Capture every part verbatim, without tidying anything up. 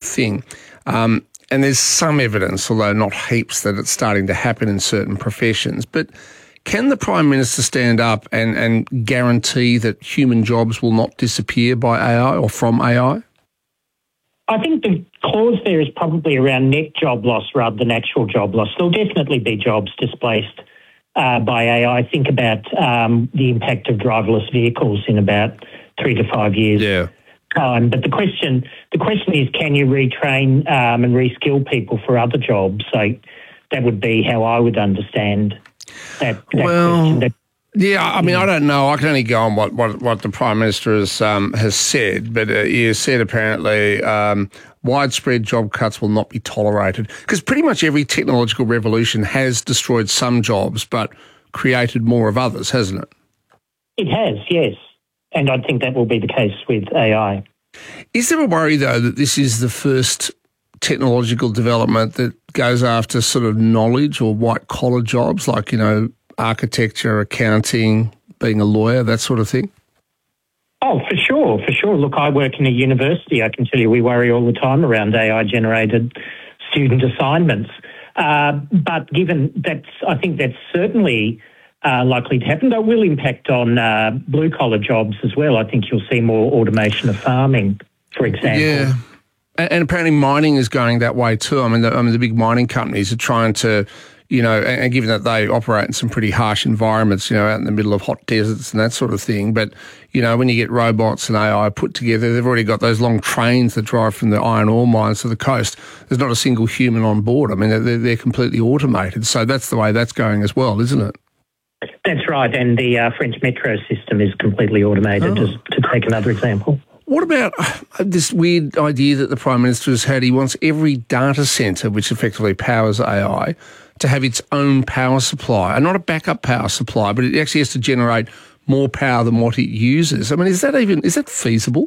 thing. Um, and there's some evidence, although not heaps, that it's starting to happen in certain professions. But can the Prime Minister stand up and, and guarantee that human jobs will not disappear by A I or from A I? I think the clause there is probably around net job loss rather than actual job loss. There'll definitely be jobs displaced uh, by A I. Think about um, the impact of driverless vehicles in about three to five years' yeah. time. But the question, the question is, can you retrain um, and reskill people for other jobs? So that would be how I would understand that, that well, question. That, Yeah, I mean, I don't know. I can only go on what, what, what the Prime Minister has um, has said, but uh, he has said apparently um, widespread job cuts will not be tolerated, because pretty much every technological revolution has destroyed some jobs but created more of others, hasn't it? It has, yes, and I think that will be the case with A I. Is there a worry, though, that this is the first technological development that goes after sort of knowledge or white-collar jobs, like, you know, architecture, accounting, being a lawyer, that sort of thing? Oh, for sure, for sure. Look, I work in a university. I can tell you we worry all the time around A I-generated student assignments. Uh, but given that's, I think that's certainly uh, likely to happen, that will impact on uh, blue-collar jobs as well. I think you'll see more automation of farming, for example. Yeah. And apparently mining is going that way too. I mean, the, I mean, the big mining companies are trying to, you know, and, and given that they operate in some pretty harsh environments, you know, out in the middle of hot deserts and that sort of thing. But, you know, when you get robots and A I put together, they've already got those long trains that drive from the iron ore mines to the coast. There's not a single human on board. I mean, they're, they're completely automated. So that's the way that's going as well, isn't it? That's right. And the uh, French metro system is completely automated, Oh. just to take another example. What about this weird idea that the Prime Minister has had? He wants every data centre, which effectively powers A I, to have its own power supply, and not a backup power supply, but it actually has to generate more power than what it uses. I mean, is that even, is that feasible?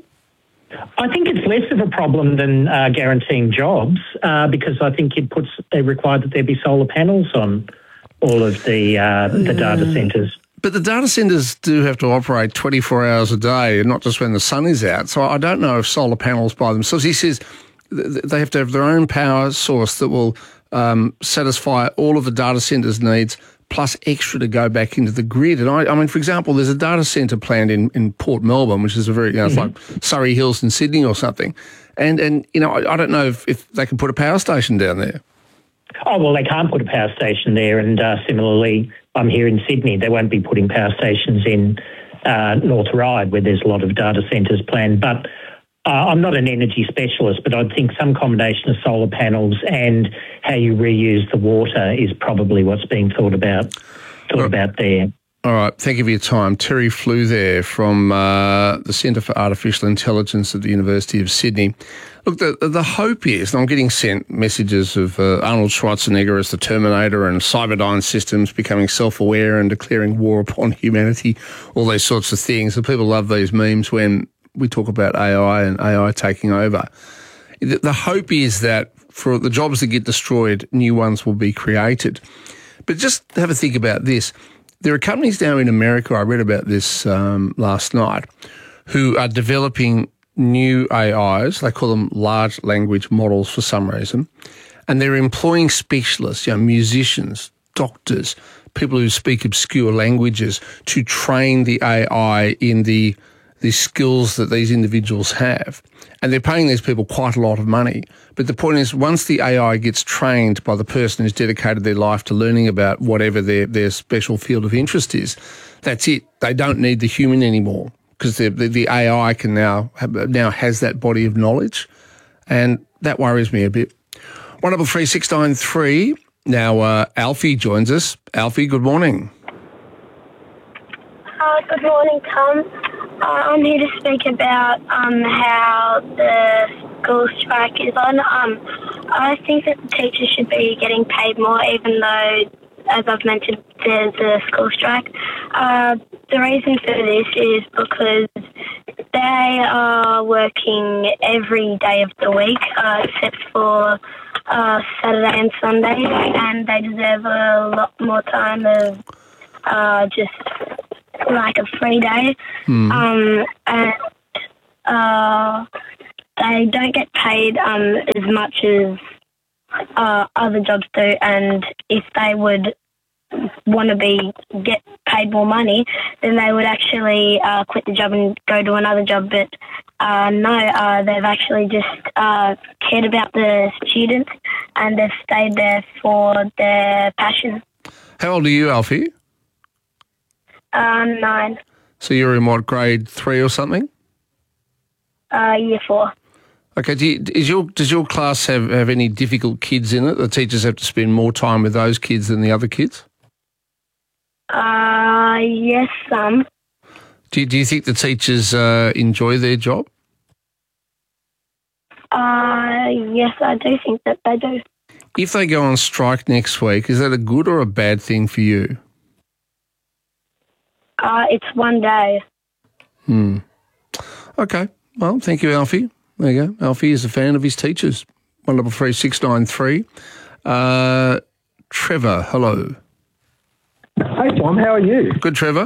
I think it's less of a problem than uh, guaranteeing jobs uh, because I think it puts, they require that there be solar panels on all of the uh, the data centres. But the data centres do have to operate twenty-four hours a day, and not just when the sun is out. So I don't know if solar panels by themselves. He says they have to have their own power source that will um, satisfy all of the data centres' needs, plus extra to go back into the grid. And I, I mean, for example, there's a data centre planned in, in Port Melbourne, which is a very, you know, it's mm-hmm. like Surrey Hills in Sydney or something. And, and you know, I, I don't know if, if they can put a power station down there. Oh, well, they can't put a power station there. And uh, similarly, I'm here in Sydney. They won't be putting power stations in uh, North Ryde, where there's a lot of data centres planned. But uh, I'm not an energy specialist, but I think some combination of solar panels and how you reuse the water is probably what's being thought about thought right. about there. All right. Thank you for your time. Terry Flew there from uh, the Centre for Artificial Intelligence at the University of Sydney. Look, the the hope is, and I'm getting sent messages of uh, Arnold Schwarzenegger as the Terminator and Cyberdyne Systems becoming self-aware and declaring war upon humanity, all those sorts of things. And people love these memes when we talk about A I and A I taking over. The, the hope is that for the jobs that get destroyed, new ones will be created. But just have a think about this. There are companies now in America, I read about this um, last night, who are developing new A Is. They call them large language models for some reason. And they're employing specialists, you know, musicians, doctors, people who speak obscure languages to train the A I in the the skills that these individuals have. And they're paying these people quite a lot of money. But the point is, once the A I gets trained by the person who's dedicated their life to learning about whatever their, their special field of interest is, that's it. They don't need the human anymore, because the, the, the A I can now have, now has that body of knowledge. And that worries me a bit. one double three six nine three. Now, uh, Alfie joins us. Alfie, good morning. Uh, good morning, Tom. Uh, I'm here to speak about um, how the school strike is on. Um, I think that the teachers should be getting paid more, even though, as I've mentioned, there's a school strike. Uh, the reason for this is because they are working every day of the week, uh, except for uh, Saturday and Sunday, and they deserve a lot more time of uh, just like a free day. Mm. Um, and uh, they don't get paid um, as much as uh, other jobs do, and if they would want to be get paid more money, then they would actually uh, quit the job and go to another job. But uh, no, uh, they've actually just uh, cared about the students, and they've stayed there for their passion. How old are you, Alfie? Uh, nine. So you're in what, grade three or something? Uh, year four. Okay. Do you, is your does your class have, have any difficult kids in it? The teachers have to spend more time with those kids than the other kids? Uh, yes, some. Do you, do you think the teachers uh, enjoy their job? Uh, yes, I do think that they do. If they go on strike next week, is that a good or a bad thing for you? Uh, it's one day. Hmm. Okay. Well, thank you, Alfie. There you go. Alfie is a fan of his teachers. One double three six nine three. Uh, Trevor, hello. Hey, Tom, how are you? Good, Trevor.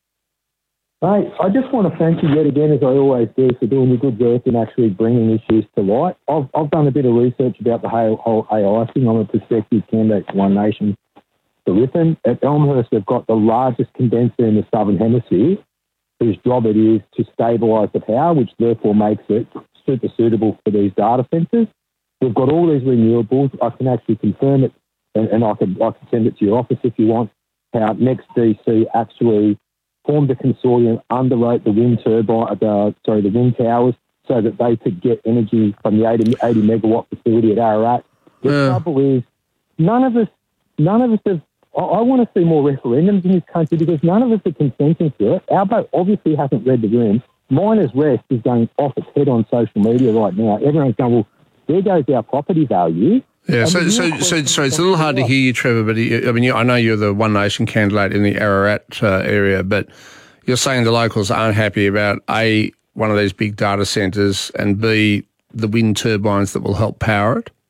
Mate, I just want to thank you yet again, as I always do, for doing your good work and actually bringing issues to light. I've, I've done a bit of research about the whole, whole A I thing. I'm a prospective candidate for One Nation for Ripon. At Elmhurst, they've got the largest condenser in the Southern Hemisphere, whose job it is to stabilise the power, which therefore makes it super suitable for these data centres. We've got all these renewables. I can actually confirm it, and, and I can I can send it to your office if you want, how Next D C actually formed a consortium, underwrote the wind turbine, uh, sorry, the wind towers, so that they could get energy from the eighty, eighty megawatt facility at Ararat. The Yeah. trouble is, none of us, none of us have. I, I want to see more referendums in this country because none of us are consenting to it. Our vote obviously hasn't read the room. Miners' Rest is going off its head on social media right now. Everyone's going, well, there goes our property value. Yeah, And so, the so, real so, question so it's is a little hard to what? hear you, Trevor, but you- I mean, you, I know you're the One Nation candidate in the Ararat uh, area, but you're saying the locals aren't happy about, A, one of these big data centres, and B, the wind turbines that will help power it?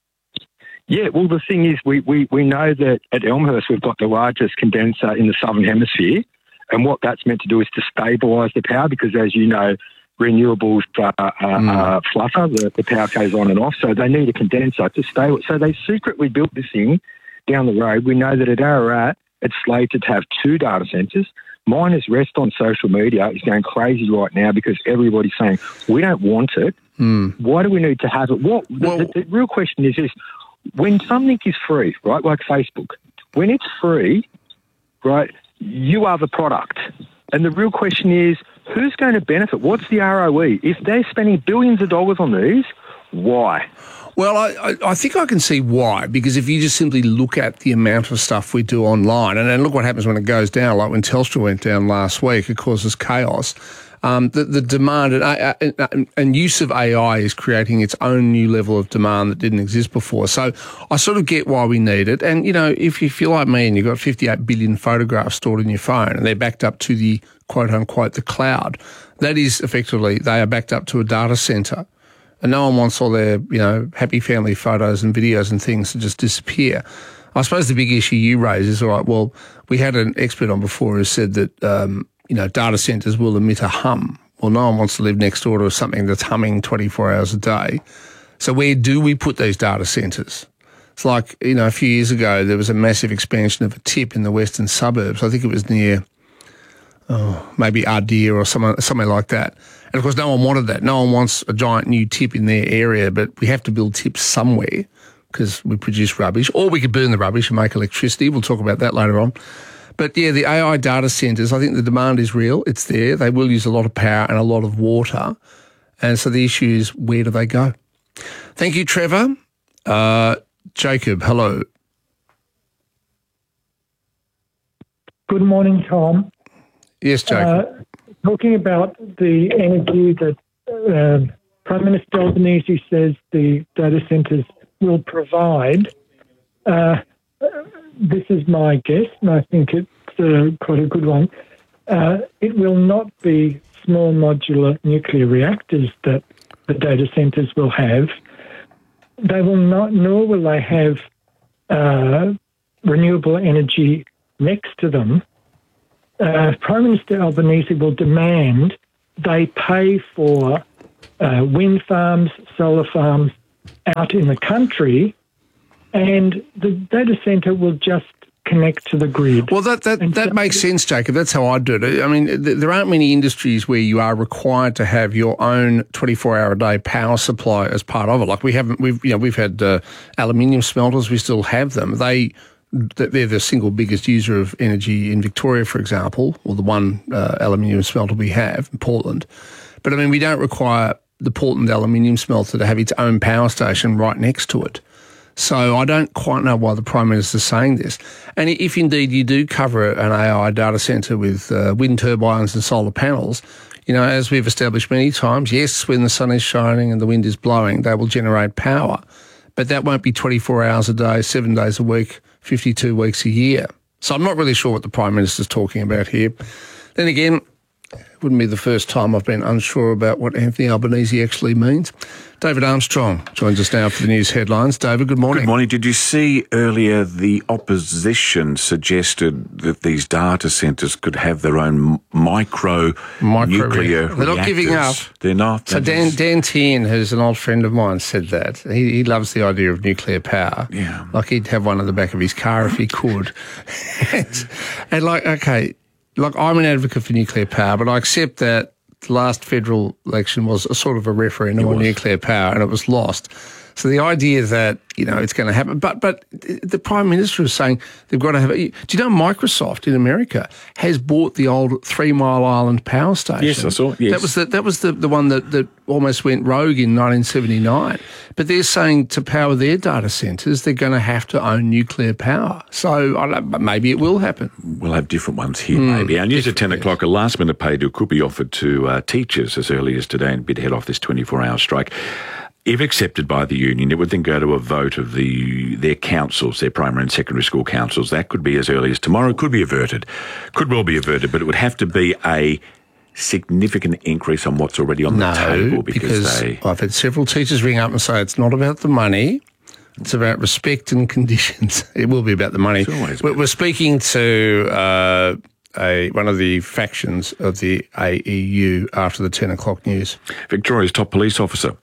Yeah, well, the thing is, we, we, we know that at Elmhurst we've got the largest condenser in the Southern Hemisphere, and what that's meant to do is to stabilise the power because, as you know, renewables uh, uh, Mm. uh, flutter, the, the power goes on and off, so they need a condenser to stay. So they secretly built this thing down the road. We know that at Ararat it's slated to have two data centres. Miners' Rest on social media is going crazy right now because everybody's saying, we don't want it. Mm. Why do we need to have it? What the, Well- the, the real question is this: when something is free, right, like Facebook, when it's free, right, you are the product. And the real question is, who's going to benefit? What's the R O E? If they're spending billions of dollars on these, why? Well, I, I, I think I can see why, because if you just simply look at the amount of stuff we do online, and, and look what happens when it goes down, like when Telstra went down last week, it causes chaos. Um, the, the demand and, uh, and, and use of A I is creating its own new level of demand that didn't exist before. So I sort of get why we need it. And, you know, if you feel like me and you've got fifty-eight billion photographs stored in your phone and they're backed up to the quote-unquote the cloud, that is effectively, they are backed up to a data centre. And no one wants all their, you know, happy family photos and videos and things to just disappear. I suppose the big issue you raise is, all right, well, we had an expert on before who said that, um, you know, data centres will emit a hum. Well, no one wants to live next door to something that's humming twenty-four hours a day. So where do we put these data centres? It's like, you know, a few years ago there was a massive expansion of a tip in the western suburbs. I think it was near, oh, maybe Ardeer or somewhere, somewhere like that. And, of course, no one wanted that. No one wants a giant new tip in their area, but we have to build tips somewhere because we produce rubbish. Or we could burn the rubbish and make electricity. We'll talk about that later on. But, yeah, the A I data centres, I think the demand is real. It's there. They will use a lot of power and a lot of water. And so the issue is, where do they go? Thank you, Trevor. Uh, Jacob, hello. Good morning, Tom. Yes, Jacob. Uh, talking about the energy that uh, Prime Minister Albanese says the data centres will provide, uh, this is my guess, and I think it's uh, quite a good one. Uh, it will not be small modular nuclear reactors that the data centres will have. They will not, nor will they have uh, renewable energy next to them. Uh, Prime Minister Albanese will demand they pay for uh, wind farms, solar farms out in the country, and the data centre will just connect to the grid. Well, that that, that so, makes sense, Jacob. That's how I do it. I mean, th- there aren't many industries where you are required to have your own twenty-four hour a day power supply as part of it. Like we haven't, we've you know we've had uh, aluminium smelters. We still have them. They they're the single biggest user of energy in Victoria, for example, or the one uh, aluminium smelter we have in Portland. But I mean, we don't require the Portland aluminium smelter to have its own power station right next to it. So I don't quite know why the Prime Minister is saying this. And if indeed you do cover an A I data centre with uh, wind turbines and solar panels, you know, as we've established many times, yes, when the sun is shining and the wind is blowing, they will generate power. But that won't be twenty-four hours a day, seven days a week, fifty-two weeks a year. So I'm not really sure what the Prime Minister's talking about here. Then again, it wouldn't be the first time I've been unsure about what Anthony Albanese actually means. David Armstrong joins us now for the news headlines. David, good morning. Good morning. Did you see earlier the opposition suggested that these data centres could have their own micro, micro nuclear reactors? They're not giving up. They're not. So Dan, Dan Tien, who's an old friend of mine, said that. He, he loves the idea of nuclear power. Yeah. Like he'd have one in the back of his car if he could. and, and like, okay, like I'm an advocate for nuclear power, but I accept that the last federal election was a sort of a referendum on nuclear power and it was lost. So the idea that, you know, it's going to happen, but but the Prime Minister is saying they've got to have it. Do you know Microsoft in America has bought the old Three Mile Island power station? Yes, I saw. Yes. That was the, that was the, the one that, that almost went rogue in nineteen seventy-nine. But they're saying to power their data centres, they're going to have to own nuclear power. So I don't know, maybe it will happen. We'll have different ones here, mm, maybe. Our news at ten o'clock, a last-minute pay deal could be offered to uh, teachers as early as today and bid head off this twenty-four hour strike. If accepted by the union, it would then go to a vote of the their councils, their primary and secondary school councils. That could be as early as tomorrow, could be averted, could well be averted, but it would have to be a significant increase on what's already on no, the table. Because, because they... I've had several teachers ring up and say it's not about the money, it's about respect and conditions. It will be about the money. We're, about we're speaking to uh, a one of the factions of the A E U after the ten o'clock news. Victoria's top police officer,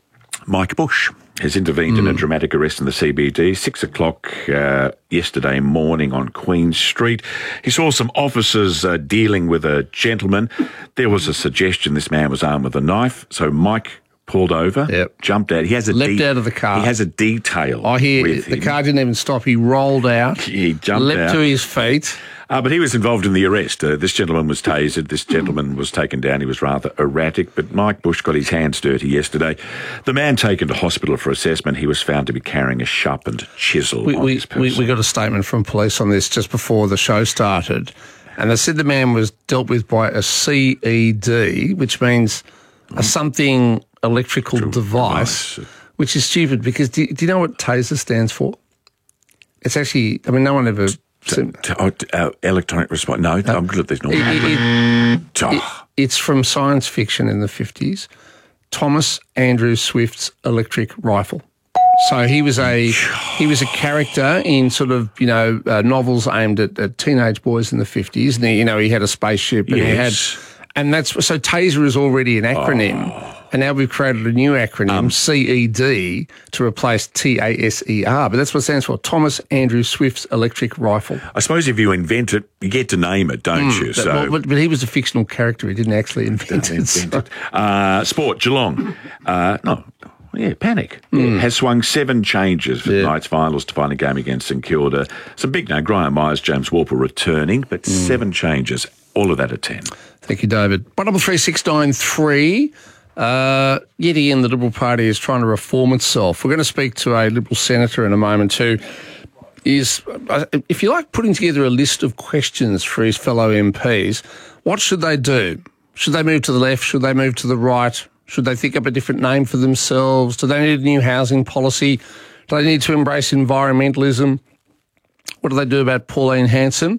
Mike Bush, has intervened mm. in a dramatic arrest in the C B D, six o'clock uh, yesterday morning on Queen Street. He saw some officers uh, dealing with a gentleman. There was a suggestion this man was armed with a knife, so Mike pulled over, yep. jumped out. He has a leapt de- out of the car. He has a detail. I hear with the him. car didn't even stop. He rolled out. He jumped leapt out. to his feet. Uh, but he was involved in the arrest. Uh, this gentleman was tasered. This gentleman was taken down. He was rather erratic, but Mike Bush got his hands dirty yesterday. The man taken to hospital for assessment, he was found to be carrying a sharpened chisel we, on we, his person. We, we got a statement from police on this just before the show started, and they said the man was dealt with by a C E D, which means a something electrical device, device, which is stupid because do, do you know what TASER stands for? It's actually, I mean, no one ever... To, to, oh, uh, electronic response. No, uh, I'm good at this. No, it, it, it, it's from science fiction in the fifties. Thomas Andrew Swift's electric rifle. So he was a he was a character in sort of you know uh, novels aimed at, at teenage boys in the fifties, and he, you know he had a spaceship and yes. he had. And that's so TASER is already an acronym, oh. and now we've created a new acronym, um, C E D, to replace T A S E R. But that's what it stands for, Thomas Andrew Swift's electric rifle. I suppose if you invent it, you get to name it, don't mm, you? That, so, but, but he was a fictional character. He didn't actually invent it. So. Uh, sport, Geelong. Uh, no. Yeah, panic. Mm. Yeah, has swung seven changes for yeah. tonight's finals to final game against St Kilda. Some big name, Graham Myers, James Warple returning, but mm. seven changes. All of that at ten. Thank you, David. one double three six nine three. Uh, yet again, the Liberal Party is trying to reform itself. We're going to speak to a Liberal senator in a moment who is, if you like, putting together a list of questions for his fellow M Ps. What should they do? Should they move to the left? Should they move to the right? Should they think up a different name for themselves? Do they need a new housing policy? Do they need to embrace environmentalism? What do they do about Pauline Hanson?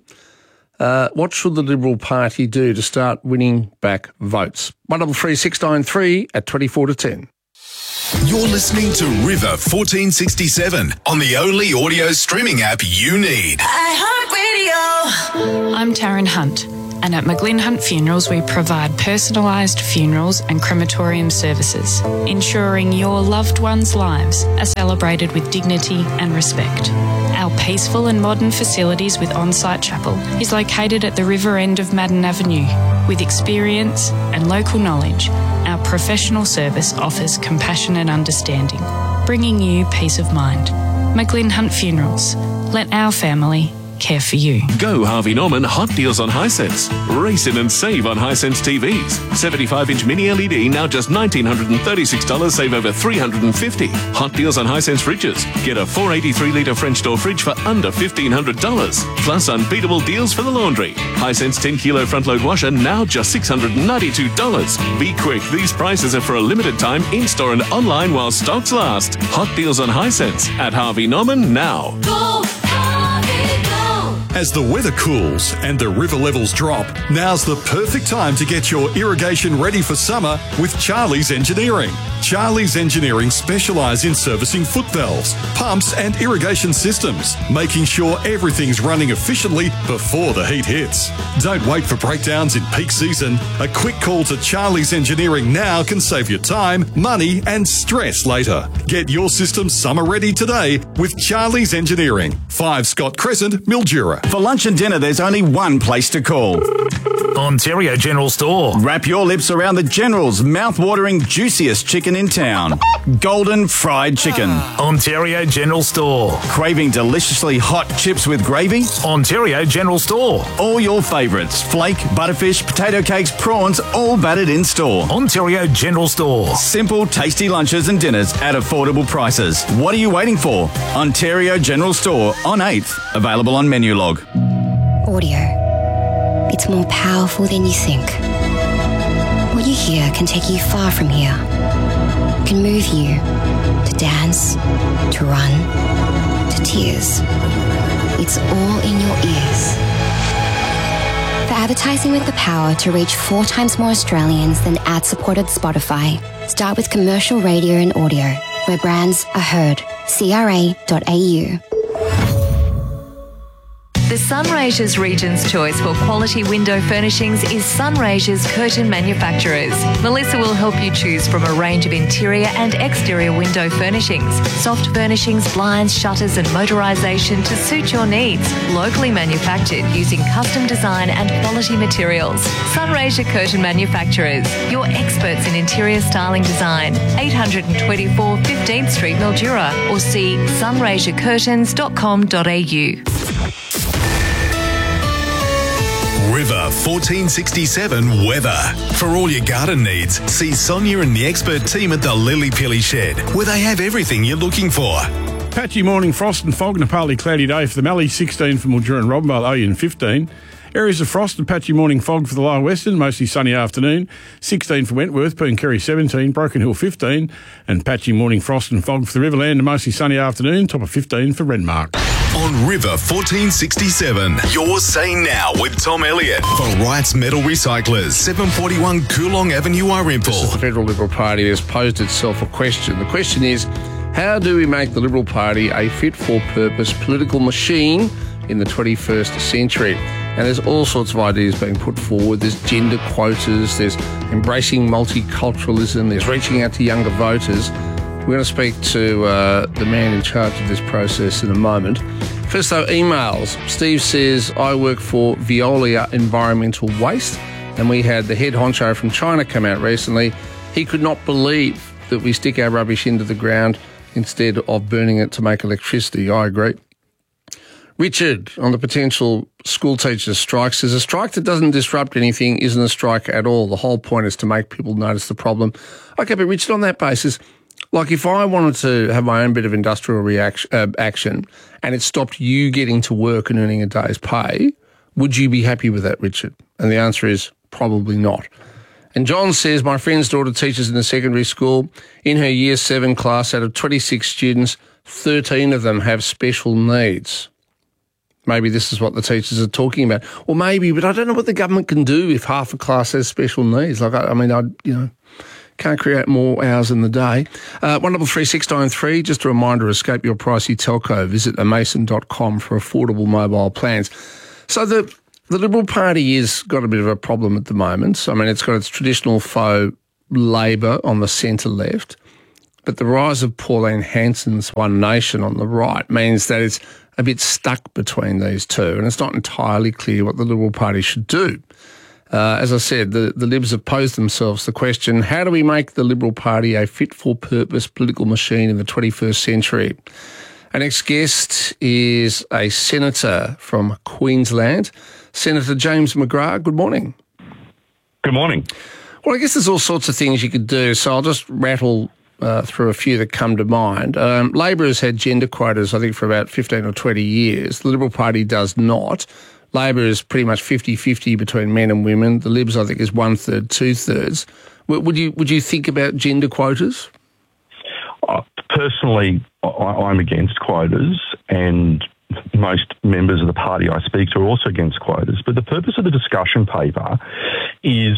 Uh, what should the Liberal Party do to start winning back votes? one double three six nine three at twenty-four to ten. You're listening to River fourteen sixty-seven on the only audio streaming app you need. iHeartRadio. I'm Taryn Hunt, And at McGlynn Hunt Funerals, we provide personalised funerals and crematorium services, ensuring your loved ones' lives are celebrated with dignity and respect. Our peaceful and modern facilities with on-site chapel is located at the river end of Madden Avenue. With experience and local knowledge, our professional service offers compassion and understanding, bringing you peace of mind. McGlynn Hunt Funerals. Let our family care for you. Go Harvey Norman hot deals on Hisense. Race in and save on Hisense T Vs. seventy-five inch mini L E D now just one thousand nine hundred thirty-six dollars, save over three hundred fifty dollars. Hot deals on Hisense fridges. Get a four eighty-three litre French door fridge for under fifteen hundred dollars. Plus unbeatable deals for the laundry. Hisense ten kilo front load washer now just six hundred ninety-two dollars. Be quick, these prices are for a limited time in-store and online while stocks last. Hot deals on Hisense at Harvey Norman now. Go, Harvey, go. As the weather cools and the river levels drop, now's the perfect time to get your irrigation ready for summer with Charlie's Engineering. Charlie's Engineering specialise in servicing foot valves, pumps and irrigation systems, making sure everything's running efficiently before the heat hits. Don't wait for breakdowns in peak season. A quick call to Charlie's Engineering now can save you time, money and stress later. Get your system summer ready today with Charlie's Engineering. five Scott Crescent, Mildura. For lunch and dinner, there's only one place to call. Ontario General Store. Wrap your lips around the General's mouth-watering, juiciest chicken in town. Golden fried chicken. Ontario General Store. Craving deliciously hot chips with gravy? Ontario General Store. All your favourites. Flake, butterfish, potato cakes, prawns, all battered in store. Ontario General Store. Simple, tasty lunches and dinners at affordable prices. What are you waiting for? Ontario General Store on eighth. Available on menu log. Audio. It's more powerful than you think. What you hear can take you far from here. It can move you to dance, to run, to tears. It's all in your ears. For advertising with the power to reach four times more Australians than ad-supported Spotify, start with commercial radio and audio, where brands are heard. C R A dot A U. The Sunraysia's Region's choice for quality window furnishings is Sunraysia's Curtain Manufacturers. Melissa will help you choose from a range of interior and exterior window furnishings, soft furnishings, blinds, shutters and motorisation to suit your needs. Locally manufactured using custom design and quality materials. Sunraysia Curtain Manufacturers, your experts in interior styling design. eight twenty-four fifteenth Street, Mildura, or see sunraysia curtains dot com dot a u. River fourteen sixty-seven weather. For all your garden needs, see Sonia and the expert team at the Lily Pilly Shed, where they have everything you're looking for. Patchy morning frost and fog and a partly cloudy day for the Mallee, sixteen for Mildura and Robinvale, Oyen fifteen. Areas of frost and patchy morning fog for the lower western, mostly sunny afternoon. sixteen for Wentworth, Pooncarry seventeen, Broken Hill fifteen, and patchy morning frost and fog for the Riverland and mostly sunny afternoon, top of fifteen for Renmark. On River fourteen sixty-seven, you're saying now with Tom Elliott for Wright's Metal Recyclers, seven forty-one Coolong Avenue, Irimple. The Federal Liberal Party has posed itself a question. The question is, how do we make the Liberal Party a fit-for-purpose political machine in the twenty-first century? And there's all sorts of ideas being put forward. There's gender quotas, there's embracing multiculturalism, there's reaching out to younger voters. We're going to speak to uh, the man in charge of this process in a moment. First though, emails. Steve says, I work for Veolia Environmental Waste, and we had the head honcho from China come out recently. He could not believe that we stick our rubbish into the ground instead of burning it to make electricity. I agree. Richard, on the potential school teachers' strike, says a strike that doesn't disrupt anything isn't a strike at all. The whole point is to make people notice the problem. Okay, but Richard, on that basis, like if I wanted to have my own bit of industrial reaction, uh, action and it stopped you getting to work and earning a day's pay, would you be happy with that, Richard? And the answer is probably not. And John says, my friend's daughter teaches in a secondary school. In her year seven class, out of twenty-six students, thirteen of them have special needs. Maybe this is what the teachers are talking about. Or maybe, but I don't know what the government can do if half a class has special needs. Like, I, I mean, I, you know, can't create more hours in the day. Uh, one double three six nine three, just a reminder, escape your pricey telco. Visit amason dot com for affordable mobile plans. So the the Liberal Party has got a bit of a problem at the moment. I mean, it's got its traditional foe, Labor, on the centre-left, but the rise of Pauline Hanson's One Nation on the right means that it's a bit stuck between these two, and it's not entirely clear what the Liberal Party should do. Uh, as I said, the, the Libs have posed themselves the question, how do we make the Liberal Party a fit-for-purpose political machine in the twenty-first century? Our next guest is a senator from Queensland, Senator James McGrath. Good morning. Good morning. Well, I guess there's all sorts of things you could do, so I'll just rattle uh, through a few that come to mind. Um, Labor has had gender quotas, I think, for about fifteen or twenty years. The Liberal Party does not. Labor is pretty much fifty-fifty between men and women. The Libs, I think, is one-third, two-thirds. Would you, would you think about gender quotas? Uh, personally, I, I'm against quotas, and most members of the party I speak to are also against quotas. But the purpose of the discussion paper is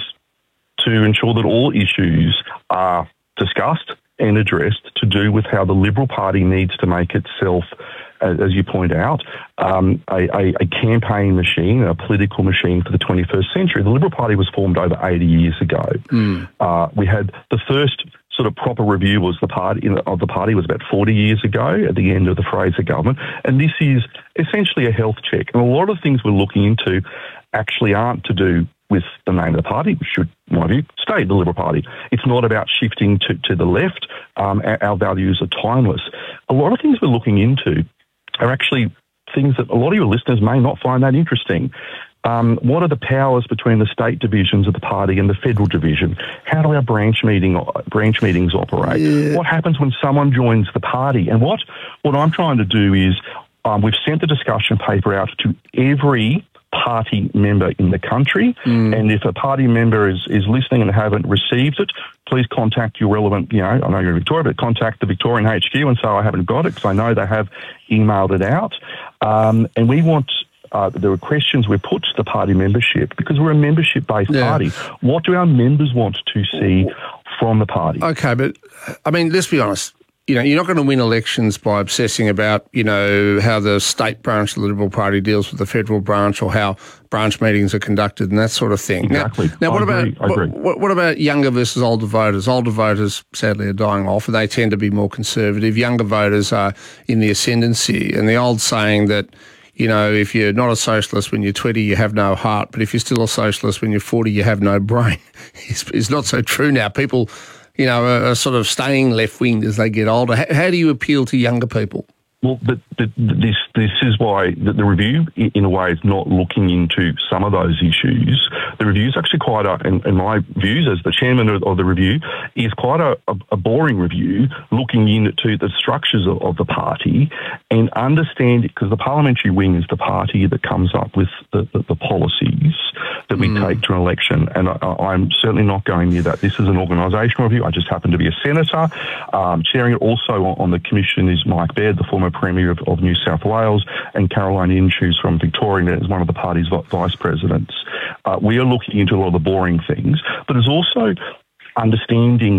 to ensure that all issues are discussed and addressed to do with how the Liberal Party needs to make itself, as you point out, um, a, a, a campaign machine, a political machine for the twenty-first century. The Liberal Party was formed over eighty years ago. Mm. Uh, we had the first sort of proper review was the party of the party was about forty years ago at the end of the Fraser government, and this is essentially a health check. And a lot of things we're looking into actually aren't to do with the name of the party, which should, in my view, stay the Liberal Party. It's not about shifting to, to the left. Um, our, our values are timeless. A lot of things we're looking into are actually things that a lot of your listeners may not find that interesting. Um, what are the powers between the state divisions of the party and the federal division? How do our branch meeting branch meetings operate? Yeah. What happens when someone joins the party? And what, what I'm trying to do is um, we've sent the discussion paper out to every party member in the country, mm. and if a party member is, is listening and haven't received it, please contact your relevant, you know, I know you're in Victoria, but contact the Victorian H Q and say I haven't got it, because I know they have emailed it out. Um, and we want, uh, there are questions we put to the party membership, because we're a membership-based yeah. party. What do our members want to see from the party? Okay, but, I mean, let's be honest. You know, you're not going to win elections by obsessing about, you know, how the state branch of the Liberal Party deals with the federal branch, or how branch meetings are conducted and that sort of thing. Exactly. Now, now what I about agree. I agree. What, what about younger versus older voters? Older voters, sadly, are dying off, and they tend to be more conservative. Younger voters are in the ascendancy, and the old saying that, you know, if you're not a socialist when you're twenty, you have no heart, but if you're still a socialist when you're forty, you have no brain, is, is not so true now. People, you know, are, are sort of staying left-winged as they get older. How, how do you appeal to younger people? Well, but, but this this is why the, the review, in a way, is not looking into some of those issues. The review is actually quite a, in, in my views as the chairman of, of the review, is quite a, a, a boring review, looking into the structures of, of the party and understanding, because the parliamentary wing is the party that comes up with the, the, the policies that we mm. take to an election. And I, I'm certainly not going near that. This is an organisational review. I just happen to be a senator. Um, chairing it also on, on the commission is Mike Baird, the former Premier of, of New South Wales, and Caroline Inch, who's from Victoria, as one of the party's vice presidents. Uh, we are looking into a lot of the boring things, but there's also understanding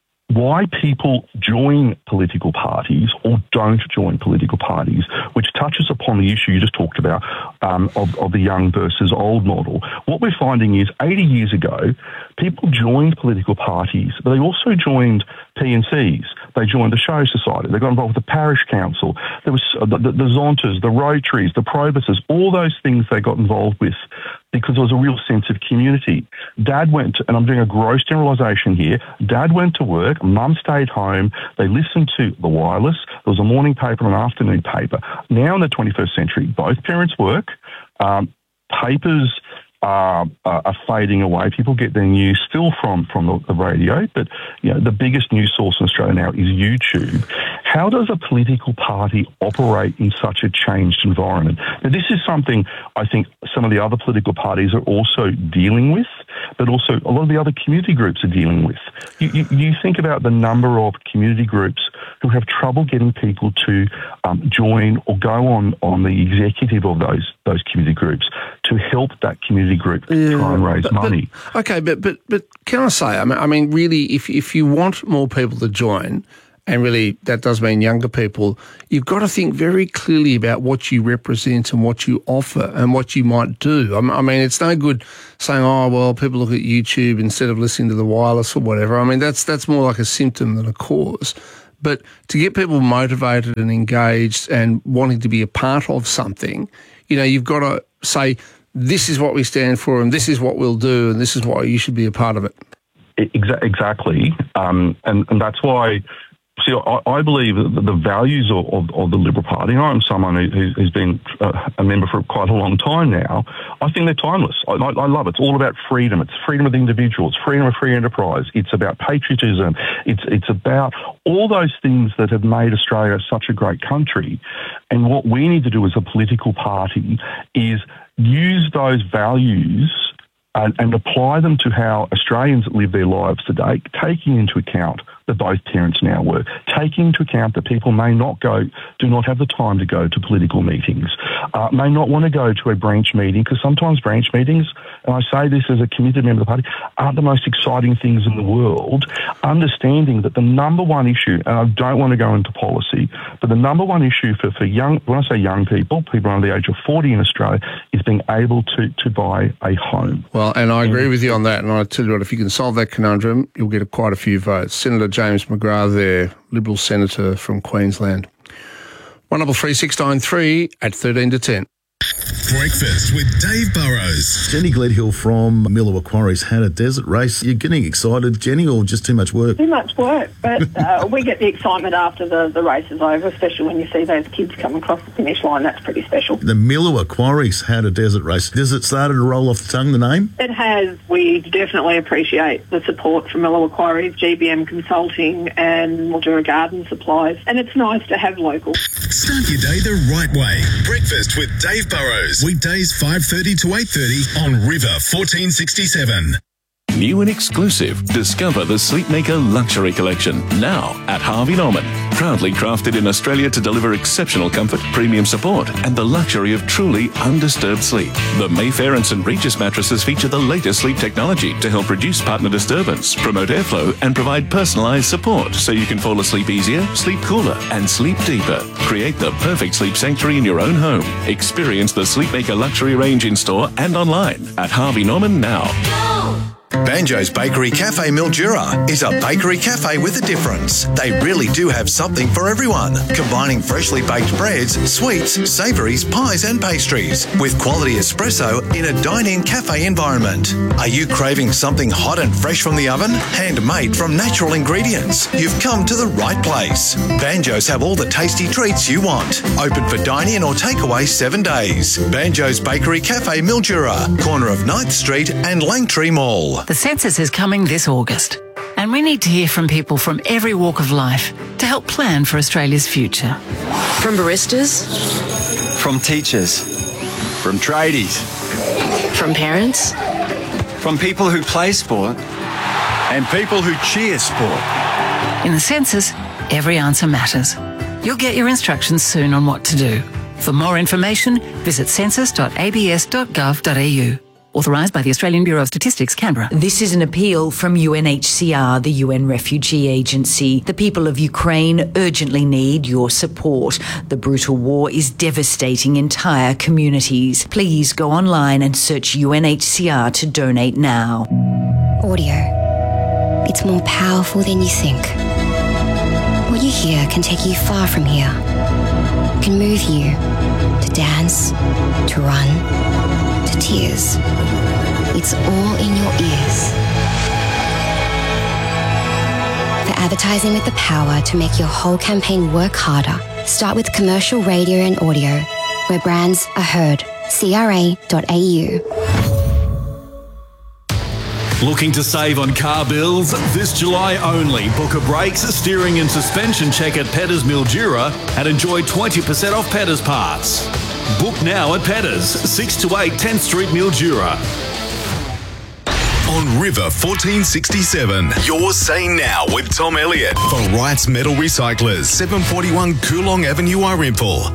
why people join political parties or don't join political parties, which touches upon the issue you just talked about um, of, of the young versus old model. What we're finding is eighty years ago, people joined political parties, but they also joined P N Cs. They joined the Show Society. They got involved with the Parish Council. There was uh, the, the, the Zontas, the Rotaries, the Probuses, all those things they got involved with because there was a real sense of community. Dad went, to, and I'm doing a gross generalisation here, Dad went to work, Mum stayed home, they listened to the wireless, there was a morning paper and an afternoon paper. Now in the twenty-first century, both parents work, um, papers are, uh, are fading away. People get their news still from, from the, the radio, but you know, the biggest news source in Australia now is YouTube. How does a political party operate in such a changed environment? Now, this is something I think some of the other political parties are also dealing with, but also a lot of the other community groups are dealing with. You, you, you think about the number of community groups who have trouble getting people to um, join or go on, on the executive of those those community groups to help that community group yeah, try and raise but, money. But, okay, but, but but can I say, I mean, I mean, really, if if you want more people to join, and really that does mean younger people, you've got to think very clearly about what you represent and what you offer and what you might do. I mean, it's no good saying, oh, well, people look at YouTube instead of listening to the wireless or whatever. I mean, that's that's more like a symptom than a cause. But to get people motivated and engaged and wanting to be a part of something, you know, you've got to say, this is what we stand for and this is what we'll do and this is why you should be a part of it. Exa- exactly. Um, and, and that's why, see, I, I believe that the values of, of, of the Liberal Party, and I'm someone who, who's been uh, a member for quite a long time now, I think they're timeless. I, I, I love it. It's all about freedom. It's freedom of the individual. It's freedom of free enterprise. It's about patriotism. It's, it's about all those things that have made Australia such a great country. And what we need to do as a political party is use those values and, and apply them to how Australians live their lives today, taking into account that both parents now work, taking into account that people may not go, do not have the time to go to political meetings, uh, may not want to go to a branch meeting, because sometimes branch meetings, and I say this as a committed member of the party, aren't the most exciting things in the world, understanding that the number one issue, and I don't want to go into policy, but the number one issue for, for young, when I say young people, people under the age of forty in Australia, is being able to, to buy a home. Well, and I agree with you on that, and I tell you what, if you can solve that conundrum, you'll get quite a few votes. Senator James McGrath there, Liberal Senator from Queensland. one double three six nine three at thirteen to ten. Breakfast with Dave Burrows. Jenny Gledhill from Millawa Quarries had a desert race. You're getting excited, Jenny, or just too much work? Too much work, but uh, we get the excitement after the, the race is over, especially when you see those kids come across the finish line. That's pretty special. The Millawa Quarries had a desert race. Does it start to roll off the tongue, the name? It has. We definitely appreciate the support from Millawa Quarries, G B M Consulting and Mildura Garden Supplies, and it's nice to have local. Start your day the right way. Breakfast with Dave Burrows. Weekdays five thirty to eight thirty on River fourteen sixty-seven. New and exclusive. Discover the Sleepmaker Luxury Collection now at Harvey Norman. Proudly crafted in Australia to deliver exceptional comfort, premium support, and the luxury of truly undisturbed sleep. The Mayfair and St Regis mattresses feature the latest sleep technology to help reduce partner disturbance, promote airflow, and provide personalised support so you can fall asleep easier, sleep cooler, and sleep deeper. Create the perfect sleep sanctuary in your own home. Experience the Sleepmaker Luxury range in store and online at Harvey Norman now. Banjo's Bakery Cafe Mildura is a bakery cafe with a difference. They really do have something for everyone, combining freshly baked breads, sweets, savouries, pies and pastries with quality espresso in a dine-in cafe environment. Are you craving something hot and fresh from the oven? Handmade from natural ingredients? You've come to the right place. Banjo's have all the tasty treats you want. Open for dine-in or takeaway seven days. Banjo's Bakery Cafe Mildura, corner of ninth Street and Langtree Mall. The census is coming this August, and we need to hear from people from every walk of life to help plan for Australia's future. From baristas, from teachers, from tradies, from parents, from people who play sport, and people who cheer sport. In the census, every answer matters. You'll get your instructions soon on what to do. For more information, visit census dot a b s dot gov dot a u. Authorised by the Australian Bureau of Statistics, Canberra. This is an appeal from U N H C R, the U N Refugee Agency. The people of Ukraine urgently need your support. The brutal war is devastating entire communities. Please go online and search U N H C R to donate now. Audio. It's more powerful than you think. What you hear can take you far from here. Can move you to dance, to run, to tears. It's all in your ears. For advertising with the power to make your whole campaign work harder, start with commercial radio and audio, where brands are heard. C R A dot A U. Looking to save on car bills? This July only, book a brakes, steering and suspension check at Petters Mildura and enjoy twenty percent off Petters parts. Book now at Petters, six to eight tenth Street, Mildura. On River fourteen sixty-seven, you're saying now with Tom Elliott for Wright's Metal Recyclers, seven forty-one Coolong Avenue, Arimple.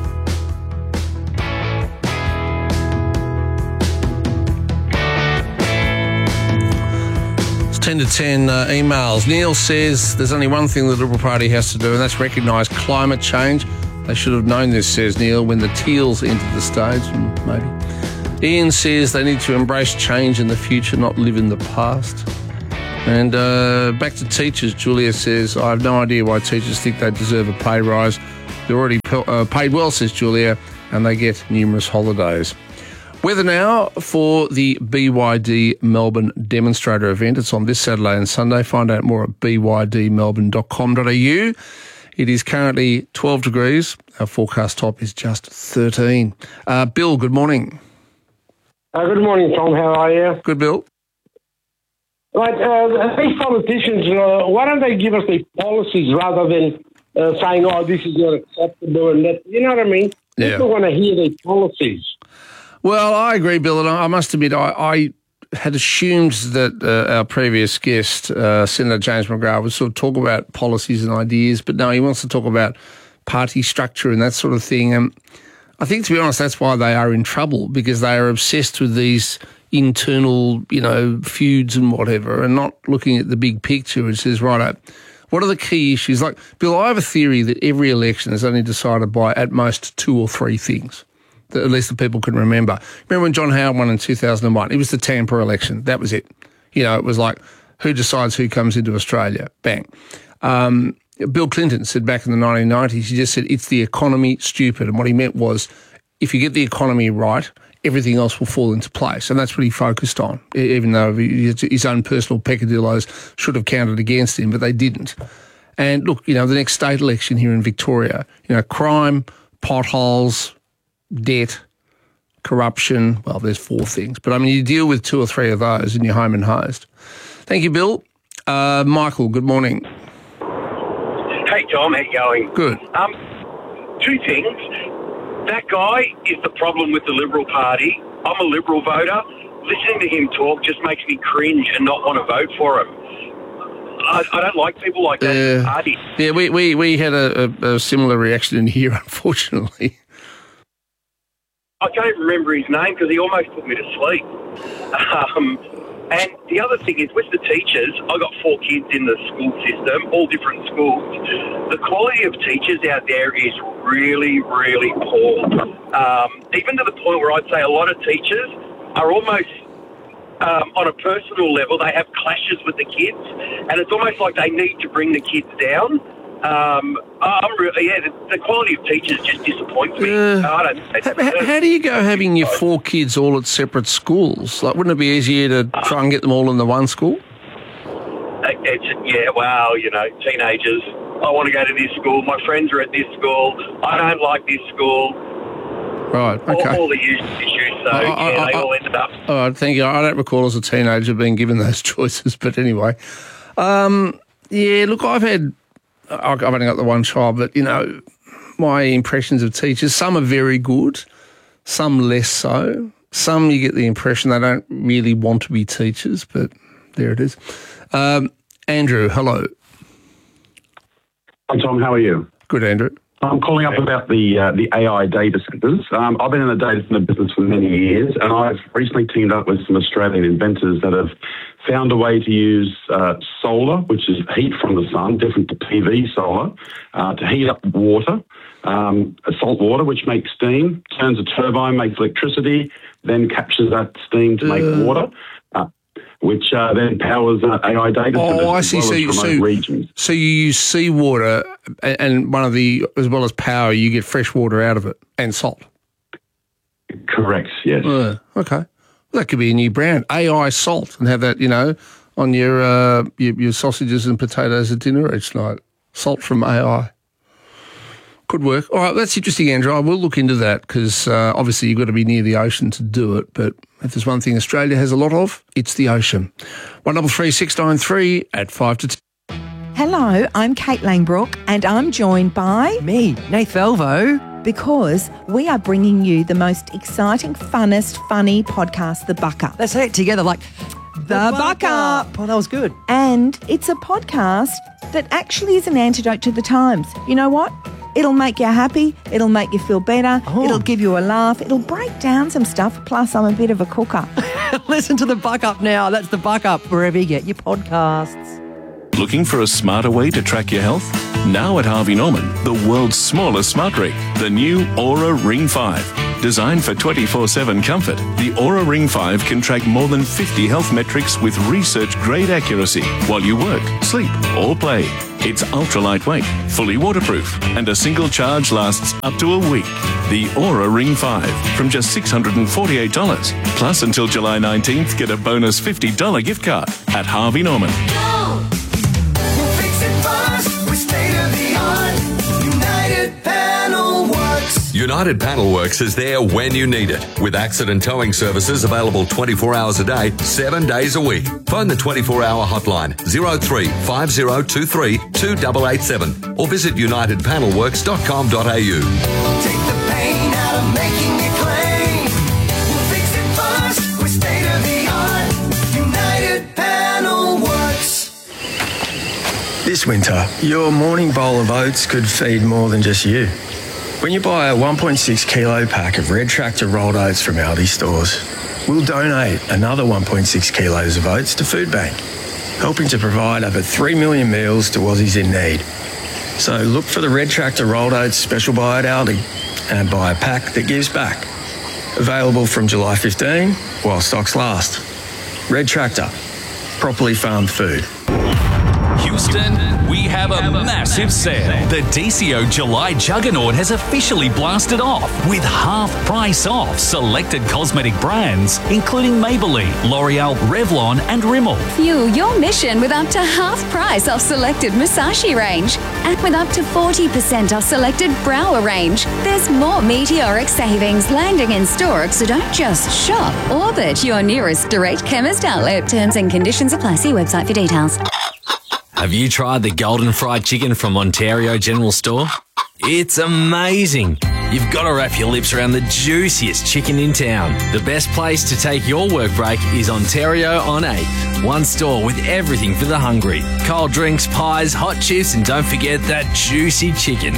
ten to ten uh, emails. Neil says there's only one thing the Liberal Party has to do, and that's recognise climate change. They should have known this, says Neil, when the Teals entered the stage, maybe. Ian says they need to embrace change in the future, not live in the past. And uh, back to teachers, Julia says, I have no idea why teachers think they deserve a pay rise. They're already pe- uh, paid well, says Julia, and they get numerous holidays. Weather now for the B Y D Melbourne Demonstrator event. It's on this Saturday and Sunday. Find out more at b y d melbourne dot com dot a u. It is currently twelve degrees. Our forecast top is just thirteen. Uh, Bill, good morning. Uh, good morning, Tom. How are you? Good, Bill. Right, uh, these politicians, uh, why don't they give us the policies rather than uh, saying, oh, this is not acceptable and that, you know what I mean? Yeah. People want to hear the policies. Well, I agree, Bill, and I must admit, I, I had assumed that uh, our previous guest, uh, Senator James McGrath, would sort of talk about policies and ideas, but no, he wants to talk about party structure and that sort of thing. And I think, to be honest, that's why they are in trouble, because they are obsessed with these internal, you know, feuds and whatever, and not looking at the big picture, which says, right, what are the key issues? Like, Bill, I have a theory that every election is only decided by at most two or three things, that at least the people can remember. Remember when John Howard won in two thousand one? It was the Tampa election. That was it. You know, it was like, who decides who comes into Australia? Bang. Um, Bill Clinton said back in the nineteen nineties, he just said, it's the economy, stupid. And what he meant was, if you get the economy right, everything else will fall into place. And that's what he focused on, even though his own personal peccadillos should have counted against him, but they didn't. And look, you know, the next state election here in Victoria, you know, crime, potholes, debt, corruption, well, there's four things. But, I mean, you deal with two or three of those and you're home and hosed. Thank you, Bill. Uh, Michael, good morning. Hey, Tom, how you going? Good. Um, two things. That guy is the problem with the Liberal Party. I'm a Liberal voter. Listening to him talk just makes me cringe and not want to vote for him. I, I don't like people like that in the party. Yeah, we, we, we had a, a, a similar reaction in here, unfortunately. I can't even remember his name because he almost put me to sleep. Um, and the other thing is, with the teachers, I've got four kids in the school system, all different schools. The quality of teachers out there is really, really poor. Um, even to the point where I'd say a lot of teachers are almost, um, on a personal level, they have clashes with the kids, and it's almost like they need to bring the kids down. Um, I'm really, yeah, the, the quality of teachers just disappoints me. Uh, I don't, how, how do you go having your four kids all at separate schools? Like, wouldn't it be easier to try and get them all in the one school? It's, yeah, well, you know, teenagers. I want to go to this school. My friends are at this school. I don't like this school. Right, okay. All, all the usual issues, so I, yeah, I, they I, all ended up. All right, thank you. I don't recall as a teenager being given those choices, but anyway. Um, yeah, look, I've had... I've only got the one child, but, you know, my impressions of teachers, some are very good, some less so. Some you get the impression they don't really want to be teachers, but there it is. Um, Andrew, hello. Hi, Tom. How are you? Good, Andrew. I'm calling up about the uh, the A I data centres. Um, I've been in the data centre business for many years, and I've recently teamed up with some Australian inventors that have found a way to use uh, solar, which is heat from the sun, different to P V solar, uh, to heat up water, um, salt water, which makes steam, turns a turbine, makes electricity, then captures that steam to make uh. water. Uh, which uh, then powers uh, A I data centers. Oh, I see. As well so, as so, regions. so you use seawater, and one of the, as well as power, you get fresh water out of it and salt. Correct. Yes. Uh, okay. Well, that could be a new brand, A I Salt, and have that, you know, on your uh, your, your sausages and potatoes at dinner each night. Salt from A I. Could work. All right, that's interesting, Andrew. I will look into that because uh, obviously you've got to be near the ocean to do it. But if there's one thing Australia has a lot of, it's the ocean. One double three six nine three at five to ten. Hello, I'm Kate Langbrook, and I'm joined by me, Nath Velvo. Because we are bringing you the most exciting, funnest, funny podcast, The Buck Up. Let's say it together like The, the Buck Up. Up. Oh, that was good. And it's a podcast that actually is an antidote to the times. You know what? It'll make you happy. It'll make you feel better. Oh. It'll give you a laugh. It'll break down some stuff. Plus, I'm a bit of a cooker. Listen to the Buck Up now. That's the Buck Up wherever you get your podcasts. Looking for a smarter way to track your health? Now at Harvey Norman, the world's smallest smart ring, the new Aura Ring five. Designed for twenty-four seven comfort, the Aura Ring five can track more than fifty health metrics with research-grade accuracy while you work, sleep, or play. It's ultra lightweight, fully waterproof, and a single charge lasts up to a week. The Aura Ring five from just six hundred forty-eight dollars. Plus, until July nineteenth, get a bonus fifty dollars gift card at Harvey Norman. United Panel Works is there when you need it, with accident towing services available twenty-four hours a day, seven days a week. Phone the twenty-four hour hotline zero three five zero two three two eight eight seven or visit united panel works dot com dot a u. Take the pain out of making a claim. We'll fix it fast with state-of-the-art United Panel Works. This winter, your morning bowl of oats could feed more than just you. When you buy a one point six kilo pack of Red Tractor rolled oats from Aldi stores, we'll donate another one point six kilos of oats to Food Bank, helping to provide over three million meals to Aussies in need. So look for the Red Tractor rolled oats special buy at Aldi and buy a pack that gives back. Available from July fifteenth while stocks last. Red Tractor, properly farmed food. Houston, we have a massive sale. The D C O July Juggernaut has officially blasted off with half price off selected cosmetic brands, including Maybelline, L'Oreal, Revlon, and Rimmel. Fuel your mission with up to half price off selected Musashi range and with up to forty percent off selected Brower range. There's more meteoric savings landing in store, so don't just shop. Orbit your nearest direct chemist outlet. Terms and conditions apply. See website for details. Have you tried the Golden Fried Chicken from Ontario General Store? It's amazing. You've got to wrap your lips around the juiciest chicken in town. The best place to take your work break is Ontario on eighth. One store with everything for the hungry. Cold drinks, pies, hot chips, and don't forget that juicy chicken.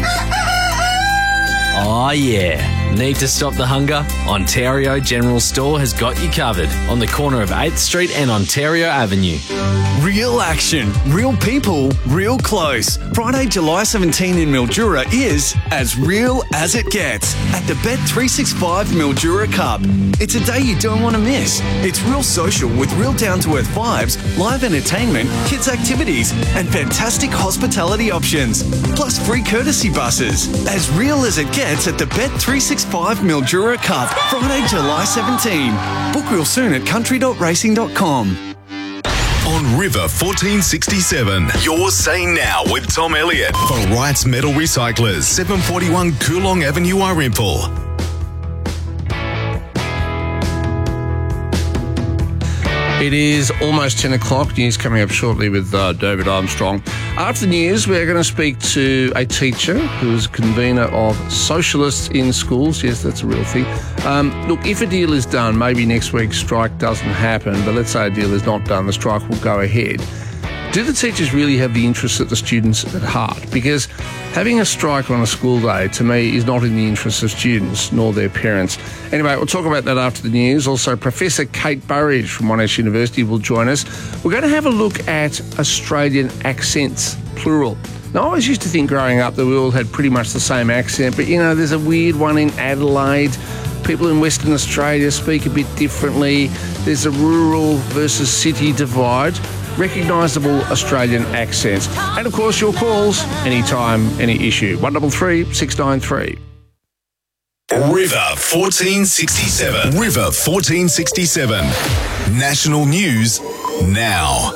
Oh yeah. Need to stop the hunger? Ontario General Store has got you covered on the corner of eighth Street and Ontario Avenue. Real action, real people, real close. Friday, July seventeenth in Mildura is as real as it gets at the Bet three sixty-five Mildura Cup. It's a day you don't want to miss. It's real social with real down-to-earth vibes, live entertainment, kids' activities, and fantastic hospitality options. Plus free courtesy buses. As real as it gets at the Bet three sixty-five Mildura Cup, Friday, July seventeenth. Book real soon at country dot racing dot com. On River fourteen sixty-seven, you're saying now with Tom Elliott for Wright's Metal Recyclers, seven forty-one Coolong Avenue, Irimple. It is almost ten o'clock. News coming up shortly with uh, David Armstrong. After the news, we're going to speak to a teacher who is convener of Socialists in Schools. Yes, that's a real thing. Um, look, if a deal is done, maybe next week's strike doesn't happen, but let's say a deal is not done, the strike will go ahead. Do the teachers really have the interests of the students at heart? Because having a strike on a school day, to me, is not in the interests of students nor their parents. Anyway, we'll talk about that after the news. Also, Professor Kate Burridge from Monash University will join us. We're going to have a look at Australian accents, plural. Now, I always used to think growing up that we all had pretty much the same accent, but, you know, there's a weird one in Adelaide. People in Western Australia speak a bit differently. There's a rural versus city divide. Recognisable Australian accents. And of course, your calls, anytime, any issue. one three three, six nine three. River fourteen sixty-seven. River fourteen sixty-seven. National news now.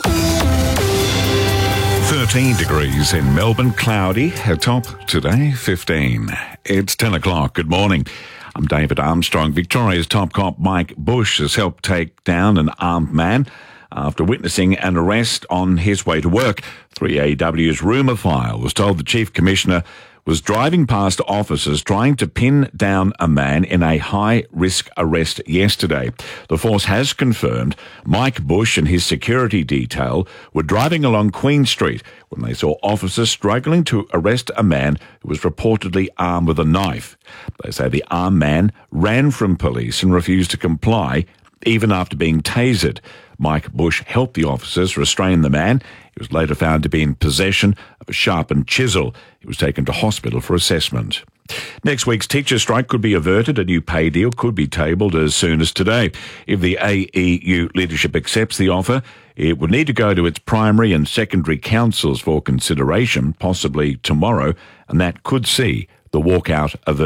thirteen degrees in Melbourne, cloudy. A top today, fifteen. It's ten o'clock. Good morning. I'm David Armstrong. Victoria's top cop Mike Bush has helped take down an armed man after witnessing an arrest on his way to work. three A W's rumour file was told the Chief Commissioner was driving past officers trying to pin down a man in a high-risk arrest yesterday. The force has confirmed Mike Bush and his security detail were driving along Queen Street when they saw officers struggling to arrest a man who was reportedly armed with a knife. They say the armed man ran from police and refused to comply even after being tasered. Mike Bush helped the officers restrain the man. He was later found to be in possession of a sharpened chisel. He was taken to hospital for assessment. Next week's teacher strike could be averted. A new pay deal could be tabled as soon as today. If the A E U leadership accepts the offer, it would need to go to its primary and secondary councils for consideration, possibly tomorrow, and that could see the walkout of